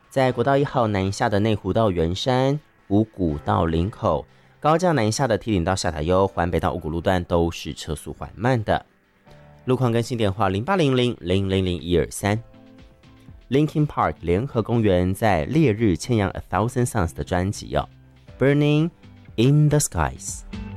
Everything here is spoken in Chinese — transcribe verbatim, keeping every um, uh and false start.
在国道一号南下的内湖到圆山、五股到林口、高架南下的梯顶到下塔悠、环北到五股路段都是车速缓慢的。路况更新电话零八零零零零零一二三。Linkin Park 联合公园在烈日牵扬 A Thousand Suns 的专辑哦 Burning in the Skies。